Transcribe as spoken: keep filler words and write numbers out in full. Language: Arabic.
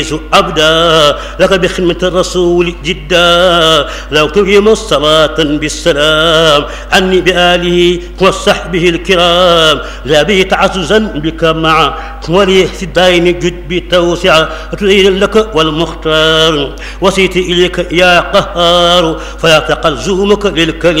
أبدا لك بخدمة الرسول جدا لو تريم صلاة بالسلام عني بآله وصحبه الكرام لا به تعززا بك مع ولي في الدين جد بتوسع تريد لك والمختار وسيت إليك يا قهار فلا تقل زومك للكريم